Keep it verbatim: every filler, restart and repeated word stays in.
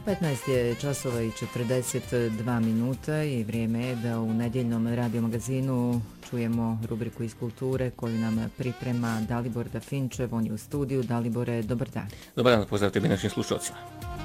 petnaest je časova i četrdeset dva minuta i vrijeme je da u nedjeljnom radio magazinu čujemo rubriku iz kulture koju nam priprema Dalibor Dafinčev. On je u studiju. Dalibore, dobar dan. Dobar dan, pozdrav tebi našim slušalcima.